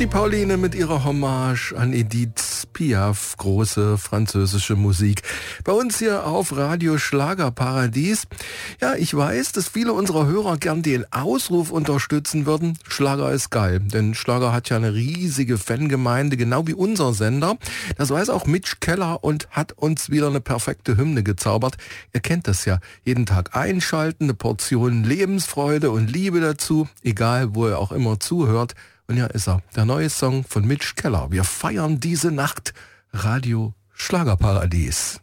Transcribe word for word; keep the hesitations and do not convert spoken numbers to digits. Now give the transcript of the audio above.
Die Pauline mit ihrer Hommage an Edith Piaf, große französische Musik. Bei uns hier auf Radio Schlagerparadies. Ja, ich weiß, dass viele unserer Hörer gern den Ausruf unterstützen würden. Schlager ist geil, denn Schlager hat ja eine riesige Fangemeinde, genau wie unser Sender. Das weiß auch Mitch Keller und hat uns wieder eine perfekte Hymne gezaubert. Ihr kennt das ja. Jeden Tag einschalten, eine Portion Lebensfreude und Liebe dazu, egal wo ihr auch immer zuhört. Und ja, ist er. Der neue Song von Mitch Keller. Wir feiern diese Nacht. Radio Schlagerparadies.